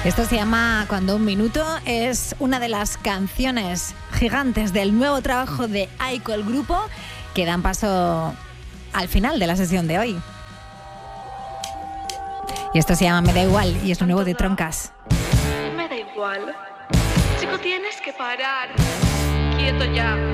Esto se llama Cuando un minuto, es una de las canciones gigantes del nuevo trabajo de Aiko, el grupo, que dan paso al final de la sesión de hoy. Y esto se llama Me da igual y es lo nuevo de Troncas. Me da igual. Chico, tienes que parar. Quieto ya.